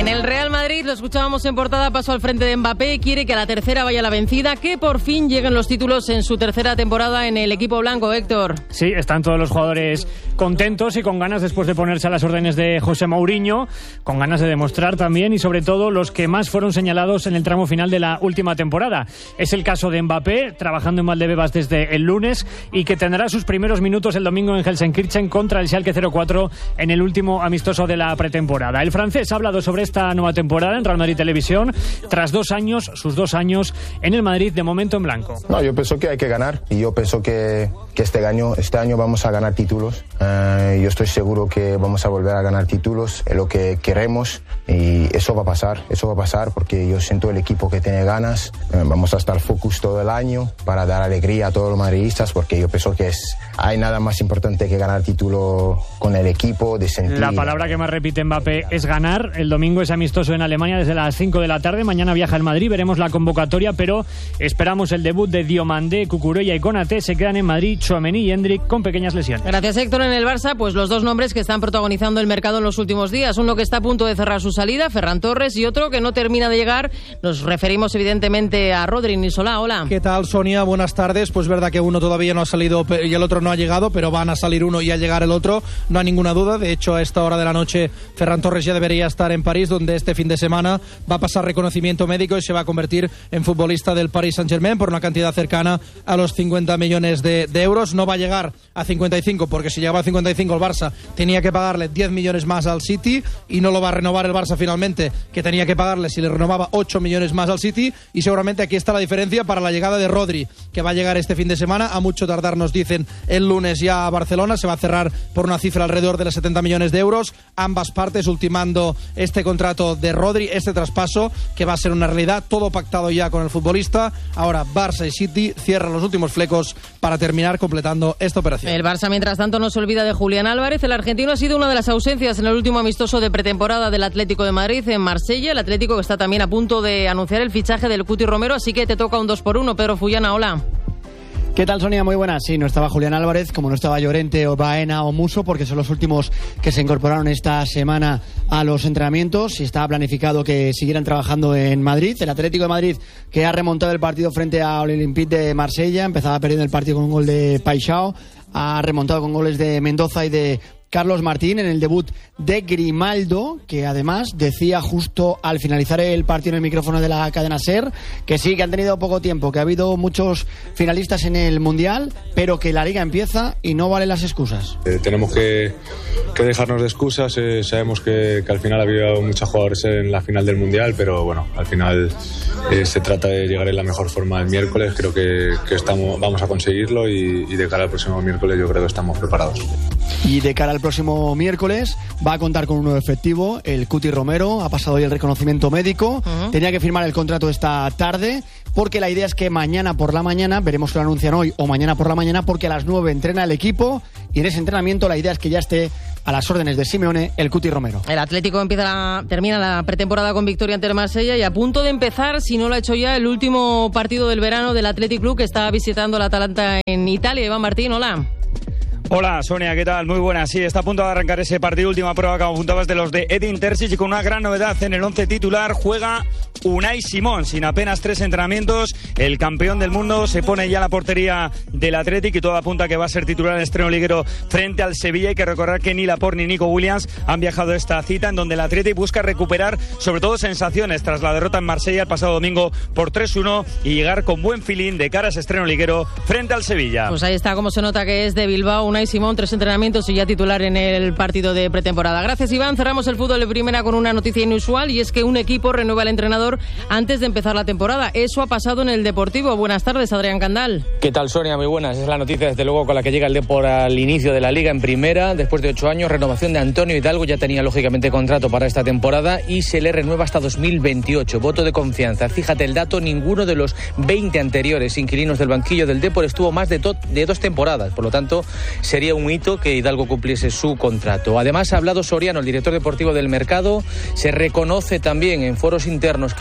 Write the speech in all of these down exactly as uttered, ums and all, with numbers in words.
En el Real Madrid, lo escuchábamos en portada, paso al frente de Mbappé, quiere que a la tercera vaya la vencida, que por fin lleguen los títulos en su tercera temporada en el equipo blanco, Héctor. Sí, están todos los jugadores contentos y con ganas después de ponerse a las órdenes de José Mourinho, con ganas de demostrar también, y sobre todo los que más fueron señalados en el tramo final de la última temporada. Es el caso de Mbappé, trabajando en Valdebebas desde el lunes y que tendrá sus primeros minutos el domingo en Gelsenkirchen contra el Schalke cero cuatro en el último amistoso de la pretemporada. El francés ha hablado sobre esta nueva temporada en Real Madrid Televisión, tras dos años, sus dos años en el Madrid, de momento en blanco. No, yo pienso que hay que ganar y yo pienso que, que este año este año vamos a ganar títulos. Uh, yo estoy seguro que vamos a volver a ganar títulos, es lo que queremos y eso va a pasar, eso va a pasar porque yo siento el equipo que tiene ganas. Uh, vamos a estar focus todo el año para dar alegría a todos los madridistas porque yo pienso que es, hay nada más importante que ganar título con el equipo, de sentir... La palabra que más repite Mbappé es ganar. El domingo es amistoso en Alemania desde las cinco de la tarde. Mañana viaja al Madrid, veremos la convocatoria, pero esperamos el debut de Diomandé, Cucurella y Konaté. Se quedan en Madrid Tchouaméni y Endrick con pequeñas lesiones. Gracias, Héctor. En el Barça, pues los dos nombres que están protagonizando el mercado en los últimos días. Uno que está a punto de cerrar su salida, Ferran Torres, y otro que no termina de llegar. Nos referimos evidentemente a Rodri Nisolá. Hola. ¿Qué tal, Sonia? Buenas tardes. Pues verdad que uno todavía no ha salido y el otro no ha llegado, pero van a salir uno y a llegar el otro. No hay ninguna duda. De hecho, a esta hora de la noche, Ferran Torres ya debería estar en París, donde este fin de semana va a pasar reconocimiento médico y se va a convertir en futbolista del Paris Saint-Germain por una cantidad cercana a los cincuenta millones de, de euros. No va a llegar a cincuenta y cinco, porque si llegaba a cincuenta y cinco el Barça tenía que pagarle diez millones más al City y no lo va a renovar el Barça finalmente, que tenía que pagarle si le renovaba ocho millones más al City. Y seguramente aquí está la diferencia para la llegada de Rodri, que va a llegar este fin de semana, a mucho tardar nos dicen el lunes ya a Barcelona. Se va a cerrar por una cifra alrededor de los setenta millones de euros, ambas partes ultimando este contrato de Rodri, este traspaso que va a ser una realidad, todo pactado ya con el futbolista. Ahora Barça y City cierran los últimos flecos para terminar completando esta operación. El Barça, mientras tanto, no se olvida de Julián Álvarez. El argentino ha sido una de las ausencias en el último amistoso de pretemporada del Atlético de Madrid en Marsella. El Atlético que está también a punto de anunciar el fichaje del Cuti Romero, así que te toca un dos por uno. Pedro Fullana, hola. ¿Qué tal, Sonia? Muy buenas. Sí, no estaba Julián Álvarez, como no estaba Llorente o Baena o Muso, porque son los últimos que se incorporaron esta semana a los entrenamientos y estaba planificado que siguieran trabajando en Madrid. El Atlético de Madrid, que ha remontado el partido frente al Olympique de Marsella, empezaba perdiendo el partido con un gol de Paixão, ha remontado con goles de Mendoza y de Carlos Martín en el debut de Grimaldo, que además decía justo al finalizar el partido en el micrófono de la cadena SER que sí, que han tenido poco tiempo, que ha habido muchos finalistas en el Mundial, pero que la Liga empieza y no valen las excusas. Eh, tenemos que, que dejarnos de excusas, eh, sabemos que, que al final ha habido muchos jugadores en la final del Mundial, pero bueno, al final eh, se trata de llegar en la mejor forma el miércoles. Creo que, que estamos, vamos a conseguirlo y, y de cara al próximo miércoles yo creo que estamos preparados. Y de cara al próximo miércoles va a contar con un nuevo efectivo, el Cuti Romero. Ha pasado hoy el reconocimiento médico. Uh-huh. Tenía que firmar el contrato esta tarde, porque la idea es que mañana por la mañana, veremos si lo anuncian hoy o mañana por la mañana, porque a las nueve entrena el equipo y en ese entrenamiento la idea es que ya esté a las órdenes de Simeone el Cuti Romero. El Atlético empieza la, termina la pretemporada con victoria ante el Marsella y a punto de empezar, si no lo ha hecho ya, el último partido del verano del Athletic Club, que está visitando la Atalanta en Italia. Iván Martín, hola. Hola, Sonia, ¿qué tal? Muy buena. Sí, está a punto de arrancar ese partido, última prueba, como apuntabas, de los de Edin Terzic, y con una gran novedad en el once titular. Juega Unai Simón, sin apenas tres entrenamientos. El campeón del mundo se pone ya a la portería del Athletic y todo apunta que va a ser titular en el estreno liguero frente al Sevilla. Hay que recordar que ni Laporte ni Nico Williams han viajado a esta cita, en donde el Athletic busca recuperar sobre todo sensaciones tras la derrota en Marsella el pasado domingo por tres uno y llegar con buen feeling de cara a ese estreno liguero frente al Sevilla. Pues ahí está como se nota que es de Bilbao Unai Simón, tres entrenamientos y ya titular en el partido de pretemporada. Gracias, Iván. Cerramos el fútbol de primera con una noticia inusual, y es que un equipo renueva al entrenador antes de empezar la temporada. Eso ha pasado en el Deportivo. Buenas tardes, Adrián Candal. ¿Qué tal, Sonia? Muy buenas. Es la noticia, desde luego, con la que llega el Depor al inicio de la Liga en primera. Después de ocho años, renovación de Antonio Hidalgo. Ya tenía, lógicamente, contrato para esta temporada y se le renueva hasta dos mil veintiocho. Voto de confianza. Fíjate el dato, ninguno de los veinte anteriores inquilinos del banquillo del Depor estuvo más de, to- de dos temporadas. Por lo tanto, sería un hito que Hidalgo cumpliese su contrato. Además, ha hablado Soriano, el director deportivo del Mercado. Se reconoce también en foros internos que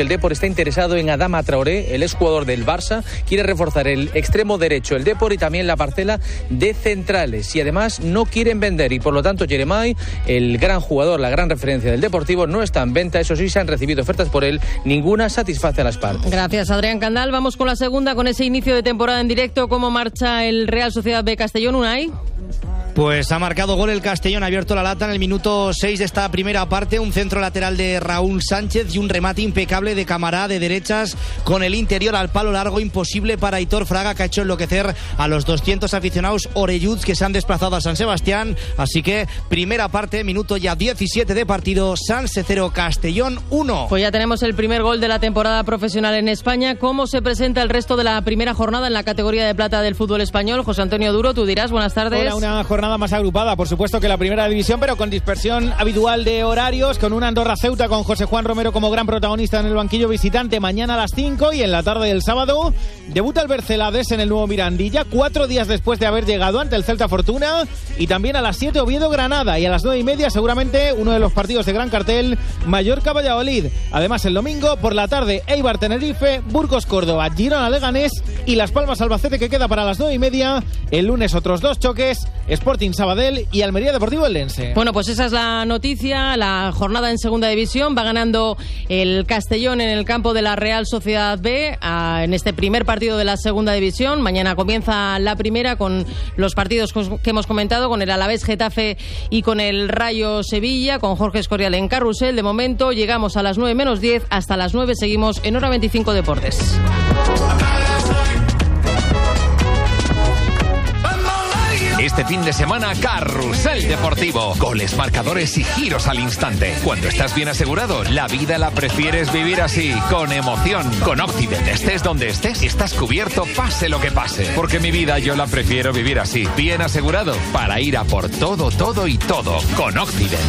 que el Depor está interesado en Adama Traoré, el exjugador del Barça. Quiere reforzar el extremo derecho, el Depor, y también la parcela de centrales. Y además no quieren vender, y por lo tanto Jeremai, el gran jugador, la gran referencia del Deportivo, no está en venta. Eso sí, se han recibido ofertas por él, ninguna satisface a las partes. Gracias, Adrián Candal. Vamos con la segunda, con ese inicio de temporada en directo. ¿Cómo marcha el Real Sociedad B Castellón, Unai? Pues ha marcado gol el Castellón, ha abierto la lata en el minuto seis de esta primera parte, un centro lateral de Raúl Sánchez y un remate impecable de Camará de derechas con el interior al palo largo, imposible para Aitor Fraga, que ha hecho enloquecer a los doscientos aficionados orelluds que se han desplazado a San Sebastián. Así que primera parte, minuto ya diecisiete de partido, Sanse cero, Castellón uno. Pues ya tenemos el primer gol de la temporada profesional en España. ¿Cómo se presenta el resto de la primera jornada en la categoría de plata del fútbol español? José Antonio Duro, tú dirás, buenas tardes. Hola, una jornada Nada más agrupada, por supuesto, que la primera división, pero con dispersión habitual de horarios, con una Andorra Ceuta con José Juan Romero como gran protagonista en el banquillo visitante mañana a las cinco, y en la tarde del sábado debuta el Bercelades en el nuevo Mirandilla, cuatro días después de haber llegado ante el Celta Fortuna, y también a las siete Oviedo Granada, y a las nueve y media seguramente uno de los partidos de gran cartel, Mallorca Valladolid. Además el domingo por la tarde Eibar Tenerife, Burgos Córdoba, Girona Leganés y Las Palmas Albacete, que queda para las nueve y media. El lunes otros dos choques, Sporting Sabadell y Almería Deportivo Eldense. Bueno, pues esa es la noticia. La jornada en segunda división va ganando el Castellón en el campo de la Real Sociedad B a, en este primer partido de la segunda división. Mañana comienza la primera con los partidos que hemos comentado, con el Alavés Getafe y con el Rayo Sevilla, con Jorge Escorial en carrusel. De momento llegamos a las nueve menos diez, hasta las nueve seguimos en Hora veinticinco Deportes. Este fin de semana, Carrusel Deportivo. Goles, marcadores y giros al instante. Cuando estás bien asegurado, la vida la prefieres vivir así, con emoción. Con Occident, estés donde estés, estás cubierto, pase lo que pase. Porque mi vida yo la prefiero vivir así, bien asegurado, para ir a por todo, todo y todo. Con Occident.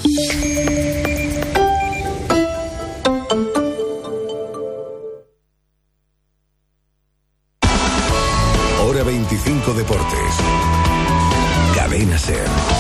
Hora veinticinco Deportes. Cadena Ser.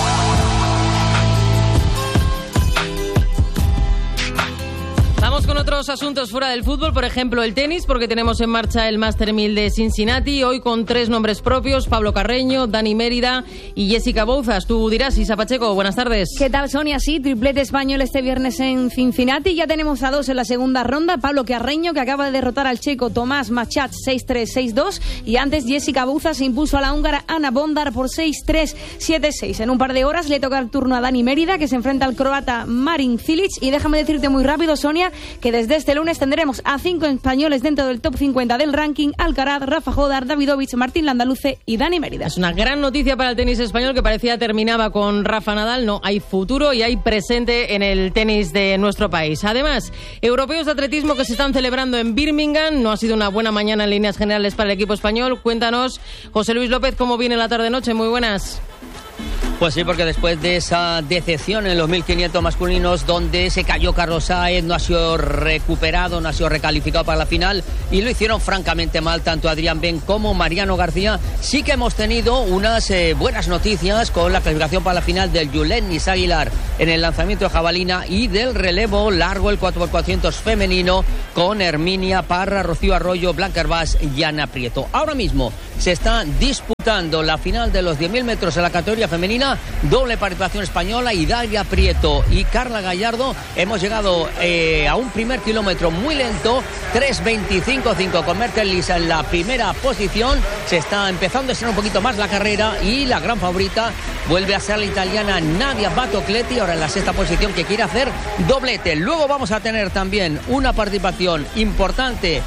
Vamos con otros asuntos fuera del fútbol, por ejemplo el tenis, porque tenemos en marcha el Master mil de Cincinnati, hoy con tres nombres propios: Pablo Carreño, Dani Mérida y Jessica Bouzas. Tú dirás, Isa Pacheco, buenas tardes. ¿Qué tal, Sonia? Sí, triplete español este viernes en Cincinnati. Ya tenemos a dos en la segunda ronda: Pablo Carreño, que acaba de derrotar al checo Tomás Machat seis tres seis dos, y antes Jessica Bouzas se impuso a la húngara Ana Bondar por seis tres siete seis. En un par de horas le toca el turno a Dani Mérida, que se enfrenta al croata Marin Cilic. Y déjame decirte muy rápido, Sonia, que desde este lunes tendremos a cinco españoles dentro del top cincuenta del ranking: Alcaraz, Rafa Jodar, Davidovich, Martín Landaluce y Dani Mérida. Es una gran noticia para el tenis español, que parecía terminaba con Rafa Nadal. No, hay futuro y hay presente en el tenis de nuestro país. Además, europeos de atletismo que se están celebrando en Birmingham. No ha sido una buena mañana en líneas generales para el equipo español. Cuéntanos, José Luis López, cómo viene la tarde-noche. Muy buenas. Pues sí, porque después de esa decepción en los mil quinientos masculinos, donde se cayó Carlos Sáenz, no ha sido recuperado, no ha sido recalificado para la final, y lo hicieron francamente mal tanto Adrián Ben como Mariano García. Sí que hemos tenido unas eh, buenas noticias con la clasificación para la final del Yulenis Aguilar en el lanzamiento de jabalina, y del relevo largo, el cuatro por cuatrocientos femenino, con Herminia Parra, Rocío Arroyo, Blanca Herbás y Ana Prieto. Ahora mismo se está disputando la final de los diez mil metros en la categoría femenina. Doble participación española, Idalia Prieto y Carla Gallardo. Hemos llegado eh, a un primer kilómetro muy lento, tres veinticinco cinco, con Merkel Lisa en la primera posición. Se está empezando a ser un poquito más la carrera, y la gran favorita vuelve a ser la italiana Nadia Battocletti, ahora en la sexta posición, que quiere hacer doblete. Luego vamos a tener también una participación importante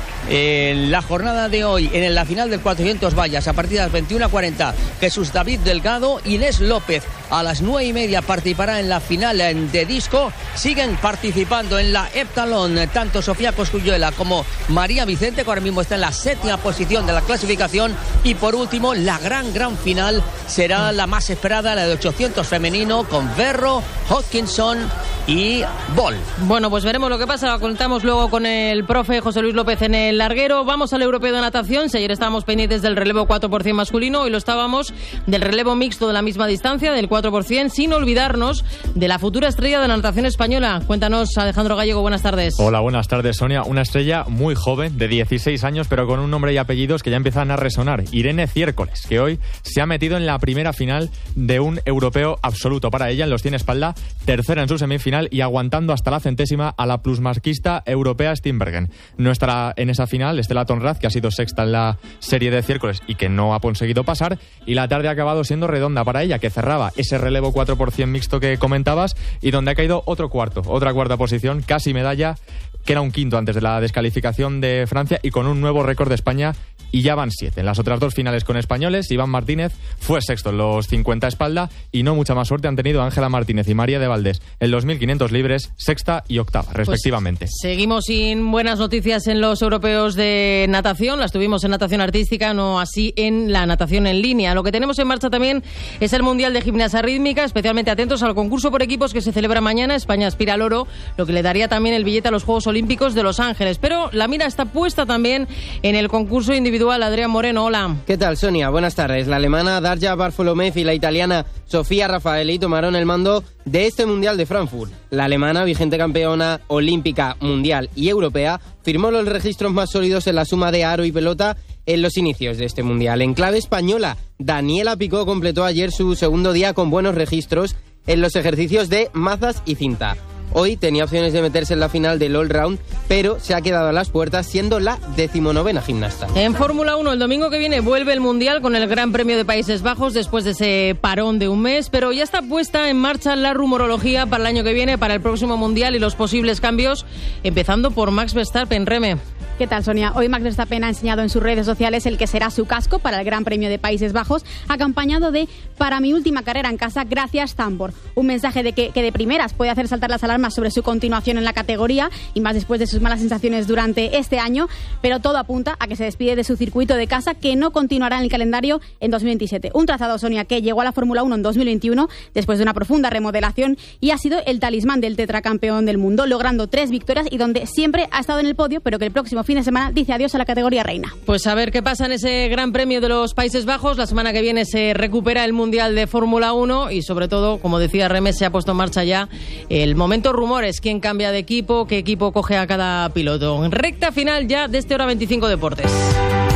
en la jornada de hoy en la final del cuatrocientos vallas a partir de las veintiuna cuarenta. Jesús David Delgado, Inés López a las nueve y media participará en la final de disco. Siguen participando en la heptalón tanto Sofía Cosculluela como María Vicente, que ahora mismo está en la séptima posición de la clasificación. Y por último, la gran gran final será la más esperada, la de ochocientos femenino, con Berro, Hodgkinson y Bol. Bueno, pues veremos lo que pasa. Lo contamos luego con el profe José Luis López en el larguero. Vamos al europeo de natación. Si ayer estábamos pendientes del relevo cuatro por cien masculino, hoy lo estábamos del relevo mixto de la misma distancia, del cuatro cuatro por ciento, sin olvidarnos de la futura estrella de la natación española. Cuéntanos, Alejandro Gallego, buenas tardes. Hola, buenas tardes, Sonia. Una estrella muy joven, de dieciséis años, pero con un nombre y apellidos que ya empiezan a resonar. Irene Ciércoles, que hoy se ha metido en la primera final de un europeo absoluto para ella en los cien espalda, tercera en su semifinal y aguantando hasta la centésima a la plusmarquista europea Steenbergen. No estará en esa final Estela Tonraz, que ha sido sexta en la serie de Ciércoles y que no ha conseguido pasar, y la tarde ha acabado siendo redonda para ella, que cerraba ese relevo cuatro por ciento mixto que comentabas y donde ha caído otro cuarto, otra cuarta posición, casi medalla, que era un quinto antes de la descalificación de Francia y con un nuevo récord de España, y ya van siete. En las otras dos finales con españoles, Iván Martínez fue sexto en los cincuenta espalda y no mucha más suerte han tenido Ángela Martínez y María de Valdés en los mil quinientos libres, sexta y octava, respectivamente. Pues seguimos sin buenas noticias en los europeos de natación, las tuvimos en natación artística, no así en la natación en línea. Lo que tenemos en marcha también es el Mundial de Gimnasia Rítmica, especialmente atentos al concurso por equipos que se celebra mañana. España aspira al oro, lo que le daría también el billete a los Juegos Olímpicos de Los Ángeles. Pero la mira está puesta también en el concurso individual. Adrián Moreno, hola. ¿Qué tal, Sonia? Buenas tardes. La alemana Darja Barfolomez y la italiana Sofía Raffaelli tomaron el mando de este Mundial de Frankfurt. La alemana, vigente campeona olímpica, mundial y europea, firmó los registros más sólidos en la suma de aro y pelota en los inicios de este Mundial. En clave española, Daniela Picó completó ayer su segundo día con buenos registros en los ejercicios de mazas y cinta. Hoy tenía opciones de meterse en la final del all-round, pero se ha quedado a las puertas siendo la decimonovena gimnasta. En Fórmula uno, el domingo que viene vuelve el Mundial con el Gran Premio de Países Bajos después de ese parón de un mes, pero ya está puesta en marcha la rumorología para el año que viene, para el próximo Mundial y los posibles cambios, empezando por Max Verstappen. Reme. ¿Qué tal, Sonia? Hoy Max Verstappen ha enseñado en sus redes sociales el que será su casco para el Gran Premio de Países Bajos, acompañado de "para mi última carrera en casa, gracias Zandvoort". Un mensaje de que, que de primeras puede hacer saltar las alarmas sobre su continuación en la categoría y más después de sus malas sensaciones durante este año, pero todo apunta a que se despide de su circuito de casa, que no continuará en el calendario en dos mil veintisiete. Un trazado, Sonia, que llegó a la Fórmula uno en dos mil veintiuno después de una profunda remodelación y ha sido el talismán del tetracampeón del mundo, logrando tres victorias y donde siempre ha estado en el podio, pero que el próximo fin de semana dice adiós a la categoría reina. Pues a ver qué pasa en ese Gran Premio de los Países Bajos. La semana que viene se recupera el Mundial de Fórmula uno y sobre todo, como decía Remes, se ha puesto en marcha ya el momento rumores, quién cambia de equipo, qué equipo coge a cada piloto. En recta final ya de este Hora veinticinco Deportes.